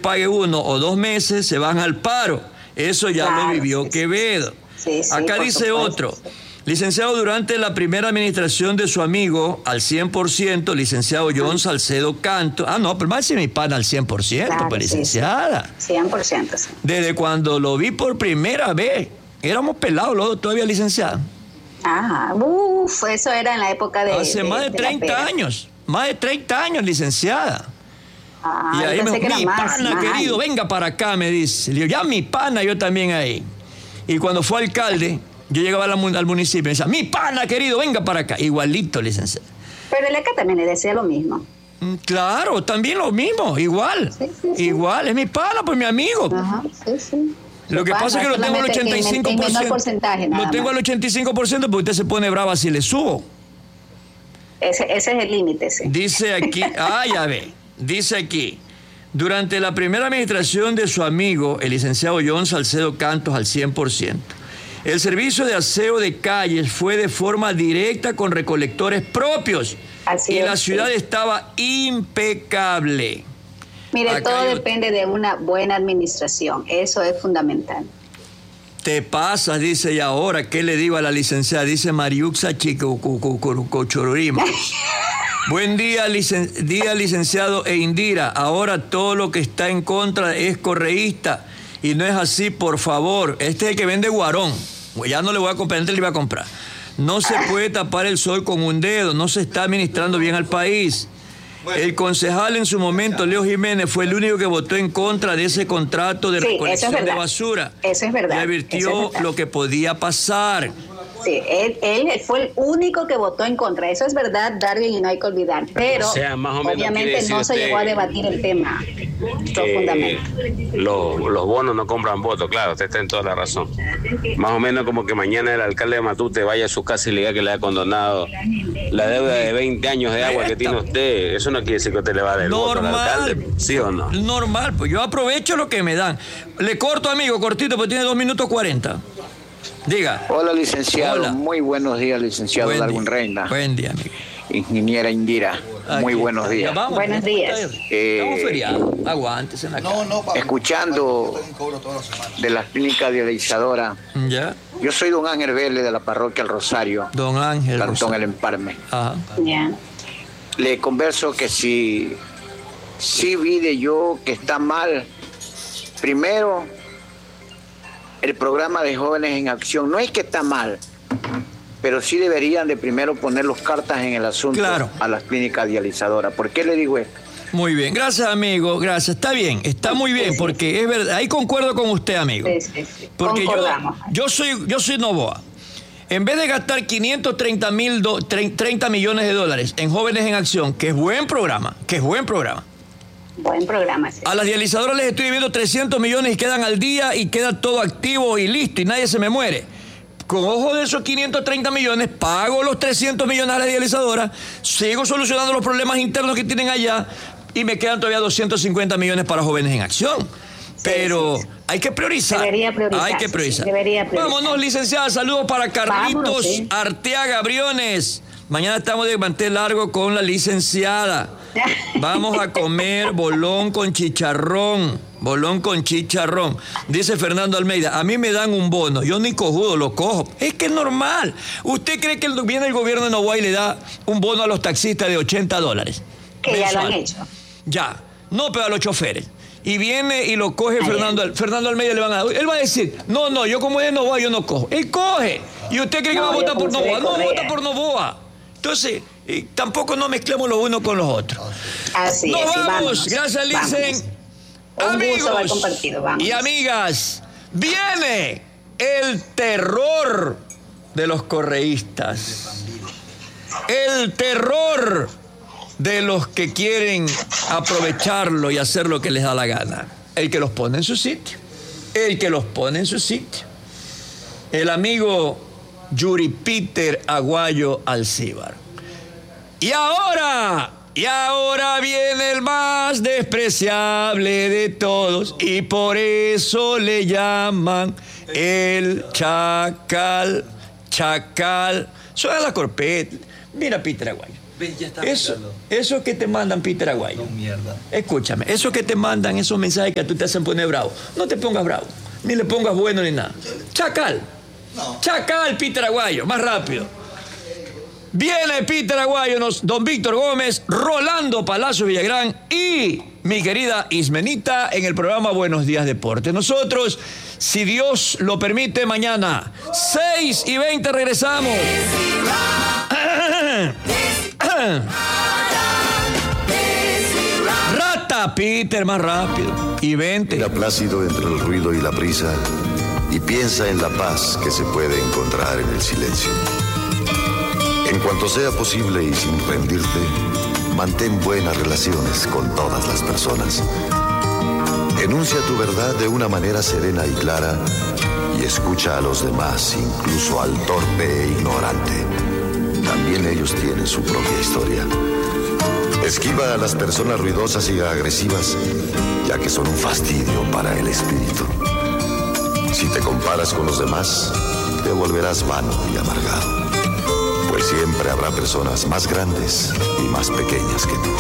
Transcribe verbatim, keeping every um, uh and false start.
pague uno o dos meses, se van al paro. Eso ya claro, lo vivió sí, Quevedo. Sí, sí, Acá dice supuesto. Otro. Licenciado, durante la primera administración de su amigo, al cien por ciento, licenciado John Salcedo Canto. Ah, no, pero más si mi pana al cien por ciento, claro, pues, licenciada. Sí, cien por ciento, sí. Desde cuando lo vi por primera vez, éramos pelados los dos todavía, licenciada. Ajá, uff, eso era en la época de... Hace de, más de, de treinta años, más de treinta años, licenciada. Ah, y ahí me dijo, mi más, pana, más. querido, venga para acá, me dice. Le digo, ya mi pana, yo también ahí. Y cuando fue alcalde... Yo llegaba al municipio y me decía, mi pana querido, venga para acá. Igualito, licenciado. Pero él acá también le decía lo mismo. Claro, también lo mismo, igual. Sí, sí, sí. Igual, es mi pana, pues mi amigo. Ajá, sí, sí. Lo que pasa es que lo tengo al ochenta y cinco por ciento. Porcentaje, lo tengo más. al ochenta y cinco por ciento porque usted se pone brava si le subo. Ese, ese es el límite, sí. Dice aquí, ah, ya ve, dice aquí. Durante la primera administración de su amigo, el licenciado John Salcedo Cantos, al cien por ciento. El servicio de aseo de calles fue de forma directa con recolectores propios. Así y es, la ciudad sí. estaba impecable. Mire, Acá todo yo... depende de una buena administración. Eso es fundamental. Te pasas, dice, y ahora, ¿qué le digo a la licenciada? Dice Mariuxa Chicochororima. Buen día, licen... día, licenciado e Indira. Ahora todo lo que está en contra es correísta. Y no es así, por favor. Este es el que vende guarón. Ya no le voy a comprar, antes le iba a comprar. No se puede tapar el sol con un dedo, no se está administrando bien al país. El concejal en su momento, Leo Jiménez, fue el único que votó en contra de ese contrato de sí, recolección es de basura. Eso es verdad. Y advirtió es lo que podía pasar. Sí, él, él fue el único que votó en contra. Eso es verdad, Darwin, y no hay que olvidar. Pero, o sea, más o menos obviamente no se llegó a debatir el tema profundamente. Los, los bonos no compran votos, claro, usted está en toda la razón. Más o menos como que mañana el alcalde de Matute vaya a su casa y le diga que le ha condonado la deuda de veinte años de agua que tiene usted. Eso no quiere decir que usted le va a dar el voto al alcalde, ¿sí o no? Normal, pues yo aprovecho lo que me dan. Le corto, amigo, cortito, porque tiene dos minutos cuarenta. Diga. Hola, licenciado. Hola. Muy buenos días, licenciado Buen Darwin día. Reina. Buen día, amigo. Ingeniera Indira. Aquí muy buenos está. días. Vamos, buenos días. Eh, Estamos feriados. Aguántese en la no, no, escuchando de las clínicas dializadoras. Ya. Yo soy don Ángel Vélez de la parroquia El Rosario. Don Ángel. Cantón El Emparme. Ajá. Ya. Le converso que si, si vi de yo que está mal, primero, el programa de Jóvenes en Acción. No es que está mal, pero sí deberían de primero poner los cartas en el asunto claro. a las clínicas dializadoras. ¿Por qué le digo esto? Muy bien, gracias, amigo, gracias. Está bien, está muy bien, porque es verdad, ahí concuerdo con usted, amigo. Sí, sí, sí. Porque yo, yo soy, yo soy Novoa. En vez de gastar quinientos treinta mil, treinta millones de dólares en Jóvenes en Acción, que es buen programa, que es buen programa. Buen programa, sí. A las dializadoras les estoy viendo trescientos millones y quedan al día y queda todo activo y listo y nadie se me muere. Con ojo de esos quinientos treinta millones, pago los trescientos millones a las dializadoras, sigo solucionando los problemas internos que tienen allá y me quedan todavía doscientos cincuenta millones para Jóvenes en Acción. Pero sí, sí, sí. hay que priorizar. Debería priorizar. Hay que priorizar. Sí, debería priorizar. Vámonos, licenciada. Saludos para Carlitos Vámonos, sí. Arteaga Briones. Mañana estamos de mantel largo con la licenciada. Vamos a comer bolón con chicharrón. Bolón con chicharrón. Dice Fernando Almeida, a mí me dan un bono. Yo ni cojudo lo cojo. Es que es normal. ¿Usted cree que viene el gobierno de Novoa y le da un bono a los taxistas de ochenta dólares? Que mensual? Ya lo han hecho. Ya. No, pero a los choferes. Y viene y lo coge Fernando, Fernando Almeida, le van a dar. Él va a decir, no, no, yo como es de Novoa, yo no cojo. Él coge. ¿Y usted cree que no, va a votar por Novoa? No vota por Novoa. Entonces, eh, tampoco no mezclemos los unos con los otros. Así Nos es. vamos. Vamos. Gracias, Licen. Amigos y amigas, viene el terror de los correístas. El terror de los que quieren aprovecharlo y hacer lo que les da la gana. El que los pone en su sitio. El que los pone en su sitio. El amigo Yuri Peter Aguayo Alcíbar. Y ahora, y ahora viene el más despreciable de todos y por eso le llaman el chacal, chacal. Suena la corpeta. Mira Peter Aguayo. Eso, eso que te mandan, Peter Aguayo. No, mierda. Escúchame, eso que te mandan, esos mensajes que a tú te hacen poner bravo, no te pongas bravo, ni le pongas bueno ni nada. Chacal. No. Chacal, Peter Aguayo, más rápido. Viene Peter Aguayo, nos, don Víctor Gómez, Rolando Palacio Villagrán y mi querida Ismenita en el programa Buenos Días Deporte. Nosotros, si Dios lo permite, mañana, seis y veinte regresamos. Rata, Peter, más rápido. Y vente. Mira plácido entre el ruido y la prisa y piensa en la paz que se puede encontrar en el silencio. En cuanto sea posible y sin rendirte, mantén buenas relaciones con todas las personas. Enuncia tu verdad de una manera serena y clara y escucha a los demás, incluso al torpe e ignorante. También ellos tienen su propia historia. Esquiva a las personas ruidosas y agresivas, ya que son un fastidio para el espíritu. Si te comparas con los demás, te volverás vano y amargado. Pues siempre habrá personas más grandes y más pequeñas que tú.